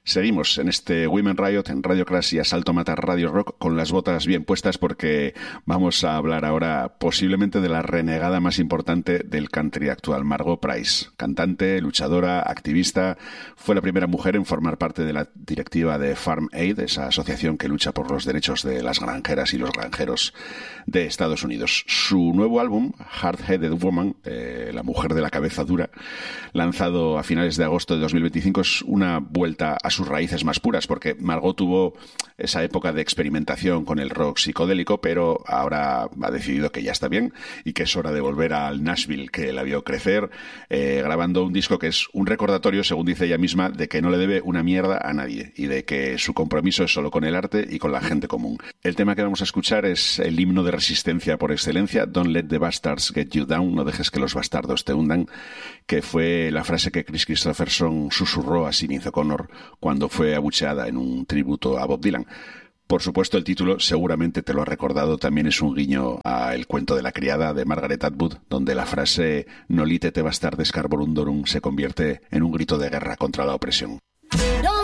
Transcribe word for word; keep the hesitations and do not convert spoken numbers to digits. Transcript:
Seguimos en este Women Riot en Radio Crash y Asalto a Matar Radio Rock con las botas bien puestas porque vamos a hablar ahora posiblemente de la renegada más importante del country actual, Margo Price. Cantante, luchadora, activista, fue la primera mujer en formar parte de la directiva de Farm Aid, esa asociación que lucha por los derechos de las granjeras y los granjeros de Estados Unidos. Su nuevo álbum, Hard-Headed Woman, eh, la mujer de la cabeza dura, lanzado a finales de agosto de dos mil veinticinco, es una vuelta a sus raíces más puras, porque Margo tuvo esa época de experimentación con el rock psicodélico, pero ahora ha decidido que ya está bien y que es hora de volver al Nashville que la vio crecer, eh, grabando un disco que es un recordatorio, según dice ella misma, de que no le debe una mierda a nadie y de que su compromiso es solo con el arte y con la gente común. El tema que vamos a escuchar es el himno de resistencia por excelencia, Don't Let the Bastards Get You Down, no dejes que los bastardos te hundan, que fue la frase que Chris Christopherson susurró a Sinead O'Connor cuando fue abucheada en un tributo a Bob Dylan. Por supuesto, el título, seguramente te lo has recordado, también es un guiño a El cuento de la criada de Margaret Atwood, donde la frase "Nolite te bastardes carborundorum" se convierte en un grito de guerra contra la opresión.